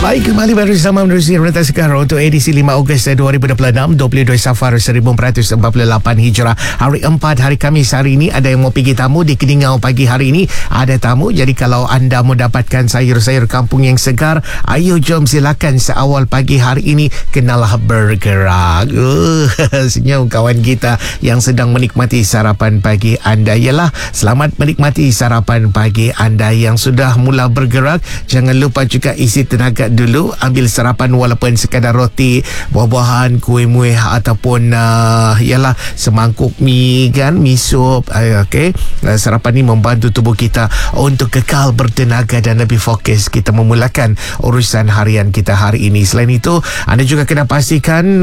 Baik, kembali bersama menerusi Rentas Sekarang untuk edisi 5 Ogos 2026, 22 Safar 1448 Hijrah. Hari 4, hari Khamis hari ini. Ada yang mau pergi tamu di Keningau pagi hari ini. Ada tamu. Jadi kalau anda mau dapatkan sayur-sayur kampung yang segar, ayo jom silakan seawal pagi hari ini. Kenalah bergerak. Senyum kawan kita yang sedang menikmati sarapan pagi anda. Yalah, selamat menikmati sarapan pagi anda yang sudah mula bergerak. Jangan lupa juga isi tenaga dulu, ambil sarapan walaupun sekadar roti, buah-buahan, kuih muih ataupun ialah semangkuk mi kan, mi sup. Okey, sarapan ni membantu tubuh kita untuk kekal bertenaga dan lebih fokus kita memulakan urusan harian kita hari ini. Selain itu, anda juga kena pastikan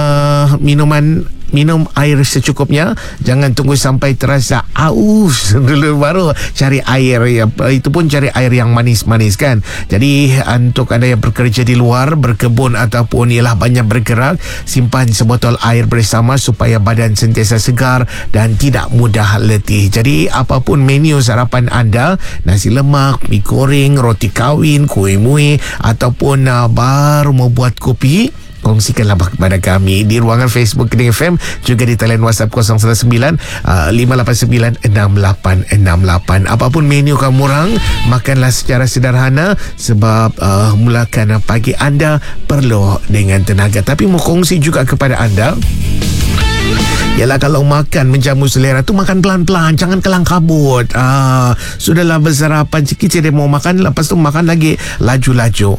minum air secukupnya. Jangan tunggu sampai terasa aus dulu baru cari air. Itu pun cari air yang manis-manis kan. Jadi untuk anda yang bekerja di luar, berkebun ataupun ialah banyak bergerak, simpan sebotol air bersama supaya badan sentiasa segar dan tidak mudah letih. Jadi apapun menu sarapan anda, nasi lemak, mi goreng, roti kawin, kuih muih ataupun baru mau buat kopi, kongsikanlah kepada kami di ruangan Facebook Kening FM, juga di talian WhatsApp 019 589 6868. Apapun menu kamu orang, makanlah secara sederhana sebab mulakan pagi anda perlu dengan tenaga. Tapi mau kongsi juga kepada anda, yalah, kalau makan menjamu selera tu makan pelan-pelan, jangan kelang kabut. Sudahlah bersarapan sikit dia mau makan, lepas tu makan lagi laju-laju.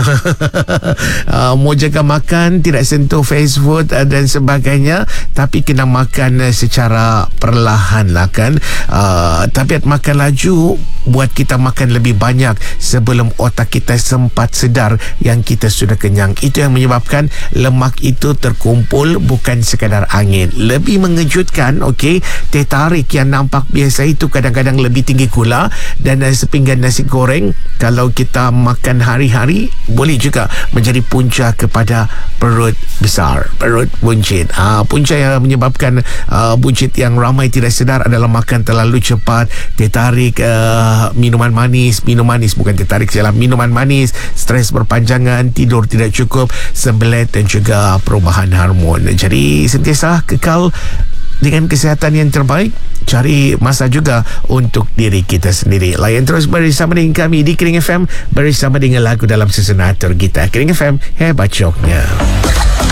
Mau jaga makan, tidak sentuh fast food dan sebagainya, tapi kena makan secara perlahan lah kan. Tabiat makan laju buat kita makan lebih banyak sebelum otak kita sempat sedar yang kita sudah kenyang. Itu yang menyebabkan lemak itu terkumpul, bukan sekadar angin. Lebih mengejutkan, okey, teh tarik yang nampak biasa itu kadang-kadang lebih tinggi gula, dan sepinggan nasi goreng kalau kita makan hari-hari boleh juga menjadi punca kepada perut besar, perut buncit. Punca yang menyebabkan buncit yang ramai tidak sedar adalah makan terlalu cepat, teh tarik, minuman manis bukan teh tarik, salah, minuman manis, stres berpanjangan, tidur tidak cukup, sembelit dan juga perubahan hormon. Jadi sentiasa kekal dengan kesihatan yang terbaik, cari masa juga untuk diri kita sendiri. Layan terus bersama dengan kami di Kening FM bersama dengan lagu dalam sesunatur kita. Kening FM, hebat syoknya.